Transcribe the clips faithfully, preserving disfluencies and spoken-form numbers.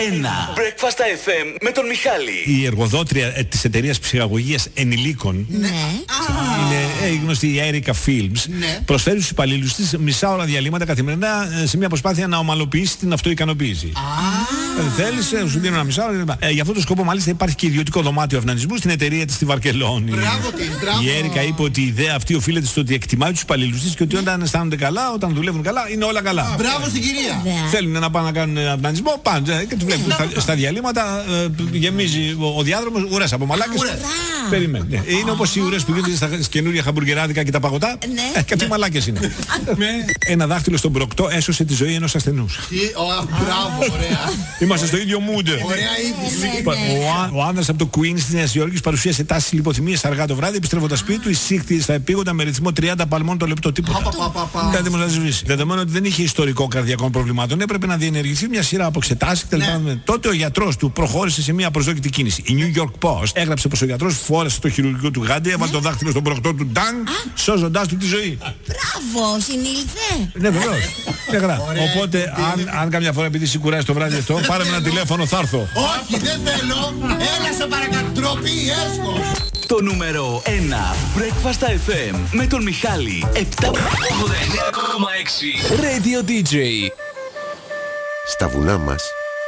ένα. Breakfast εφ εμ με τον Μιχάλη. Η εργοδότρια ε, της εταιρείας ψυχαγωγίας ενηλίκων, Ναι. είναι ε, γνωστή η Erica Films, Ναι. προσφέρει στους υπαλλήλους της μισά ώρα διαλύματα καθημερινά ε, σε μια προσπάθεια να ομαλοποιήσει την αυτοικανοποίηση. Ε, θέλεις, ε, σου δίνω ένα μισά ώρα κλπ. Ε, για αυτόν τον σκοπό μάλιστα υπάρχει και ιδιωτικό δωμάτιο αυνανισμού στην εταιρεία της στη Βαρκελόνη. Μπράβο της, μπράβο. Η Έρικα είπε ότι η ιδέα αυτή οφείλεται στο ότι εκτιμάει τους υπαλλήλους της και ότι όταν αισθάνονται καλά, όταν δουλεύουν καλά, είναι όλα καλά. Μπράβο στην κυρία. Θέλουν να πάνε να κάνουν αυνανισμό, πάνε και τους βλέπουν στα, στα διαλύματα, ε, γεμίζει ο, ο διάδρομος, ουρές από μαλάκες. Περιμένει. Ναι. Είναι όπως οι ουρές που γίνονται στα καινούργια χαμπουργκεράδικα και τα παγωτά. Ναι. Ε, κάτι μαλάκες είναι. Ένα δάχτυλο στον προκτό έσωσε τη ζωή ενός ασθενούς. Μπράβο, ωραία. Είμαστε στο ίδιο mood. Ωραία είδηση. Ο, ο άνδρας από το Queens της Νέας Υόρκης παρουσίασε τάσεις λιποθυμίας αργά το βράδυ. Επιστρέφοντας σπίτι του, εισήχθη στα επίγοντα με ρυθμό τριάντα παλμών το λεπτό. Τίποτα. Κάτι μου να σβήσει. Δεδομένου ότι δεν είχε ιστορικό καρδιακών προβλημάτων, έπρεπε να διενεργηθεί μια σειρά από εξετάσεις. Τότε ο γιατρός του προχώρησε σε μια προσδόκητη κίνηση. Η New York Post έγραψε πως ο γιατρός φόρεσε το χειρουργικό του γάντι, έβαλε το δάχτυλο στον προκτό του ντάν, σώζοντάς του τη ζωή. Μπράβο, συνήλθε. Ναι, βεβαίως. Οπότε, αν, αν καμιά φορά επειδή σηκουράζει το βράδυ αυτό, πάρε με ένα τηλέφωνο, θα έρθω. Όχι, δεν θέλω. Έλα σε παρακαλώ. Ντροπή, έσχος. Το νούμερο ένα Breakfast εφ εμ με τον Μιχάλη. επτά ογδόντα εννέα κόμμα έξι Radio ντι τζέι. Στα βουνά μας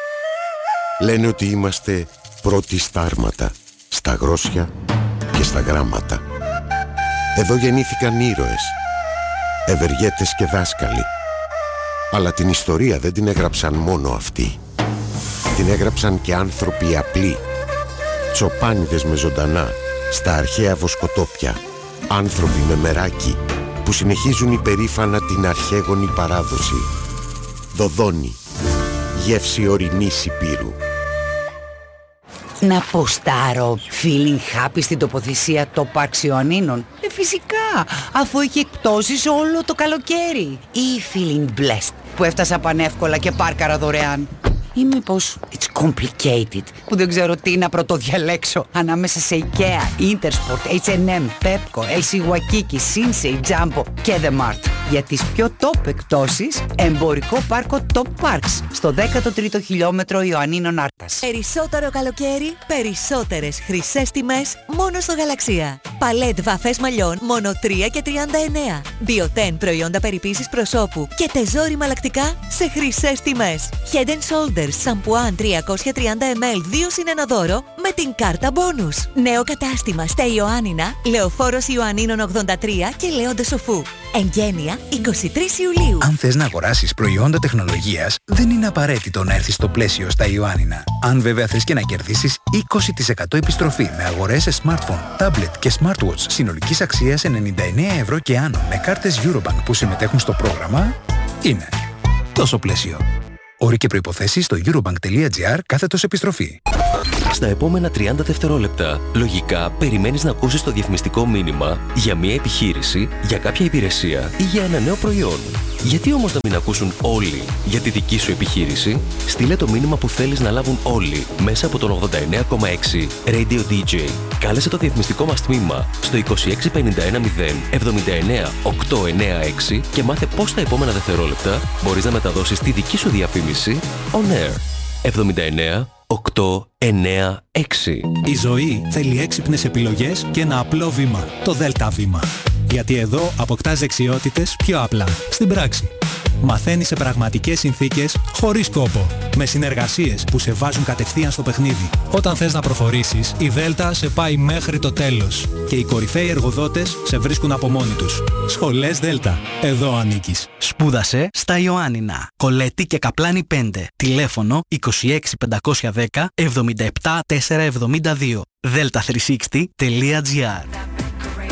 λένε ότι είμαστε πρώτοι στα άρματα, στα γρόσια και στα γράμματα. Εδώ γεννήθηκαν ήρωες, ευεργέτες και δάσκαλοι. Αλλά την ιστορία δεν την έγραψαν μόνο αυτοί. Την έγραψαν και άνθρωποι απλοί, τσοπάνιδες με ζωντανά, στα αρχαία βοσκοτόπια, άνθρωποι με μεράκι που συνεχίζουν υπερήφανα την αρχαίγονη παράδοση. Δοδόνη, γεύση ορεινής υπήρου. Να ποστάρω feeling happy στην τοποθεσία το Parks Ιωαννίνων. Ε, φυσικά, αφού έχει εκπτώσεις όλο το καλοκαίρι. Ή feeling blessed που έφτασα πανεύκολα και πάρκαρα δωρεάν. Ή μήπως it's complicated που δεν ξέρω τι να πρωτοδιαλέξω ανάμεσα σε IKEA, Intersport, έιτς εντ εμ, Pepco, ελ σι Waikiki, Sinsei, Jumbo και The Mart. Για τις πιο top εκπτώσεις, εμπορικό πάρκο Top Parks στο δέκατο τρίτο χιλιόμετρο Ιωαννίνων Άρτας. Περισσότερο καλοκαίρι, περισσότερες χρυσές τιμές μόνο στο Γαλαξία. Παλέτ βαφές μαλλιών μόνο τρία και τριάντα εννέα. Biotén προϊόντα περιποίησης προσώπου και τεζόρι μαλακτικά σε χρυσές τιμές. Head and Shoulders σαμπουάν τριακόσια τριάντα μιλιλίτρα δύο συν ένα δώρο με την κάρτα bonus. Νέο κατάστημα στα Ιωάννινα, Λεωφόρος Ιωαννίνων ογδόντα τρία και Λέοντα Σοφού. Εγγένεια εικοστή τρίτη Ιουλίου. Αν θες να αγοράσεις προϊόντα τεχνολογίας, δεν είναι απαραίτητο να έρθεις στο Πλαίσιο στα Ιωάννινα. Αν βέβαια θες και να κερδίσεις είκοσι τοις εκατό επιστροφή με αγορές σε smartphone, tablet και smartwatch συνολικής αξίας ενενήντα εννέα ευρώ και άνω με κάρτες Eurobank που συμμετέχουν στο πρόγραμμα, είναι τόσο Πλαίσιο. Όροι και προϋποθέσεις στο eurobank.gr κάθετος επιστροφή. Στα επόμενα τριάντα δευτερόλεπτα, λογικά περιμένεις να ακούσεις το διαφημιστικό μήνυμα για μια επιχείρηση, για κάποια υπηρεσία ή για ένα νέο προϊόν. Γιατί όμως να μην ακούσουν όλοι για τη δική σου επιχείρηση? Στείλε το μήνυμα που θέλεις να λάβουν όλοι μέσα από τον ογδόντα εννέα κόμμα έξι Radio ντι τζέι. Κάλεσε το διαφημιστικό μας τμήμα στο είκοσι έξι πενήντα ένα μηδέν εβδομήντα εννέα οκτακόσια ενενήντα έξι και μάθε πώς τα επόμενα δευτερόλεπτα μπορείς να μεταδώσεις τη δική σου διαφήμιση on air. εβδομήντα εννέα οκτακόσια ενενήντα έξι. Η ζωή θέλει έξυπνες επιλογές και ένα απλό βήμα. Το Δέλτα Βήμα. Γιατί εδώ αποκτάς δεξιότητες πιο απλά, στην πράξη. Μαθαίνεις σε πραγματικές συνθήκες, χωρίς κόπο. Με συνεργασίες που σε βάζουν κατευθείαν στο παιχνίδι. Όταν θες να προχωρήσεις, η Δέλτα σε πάει μέχρι το τέλος. Και οι κορυφαίοι εργοδότες σε βρίσκουν από μόνοι τους. Σχολές Δέλτα. Εδώ ανήκεις. Σπούδασε στα Ιωάννινα. Κολέτη και Καπλάνη πέντε. Τηλέφωνο είκοσι έξι πεντακόσια δέκα εβδομήντα επτά τετρακόσια εβδομήντα δύο. δέλτα τριακόσια εξήντα τελεία τζι άρ.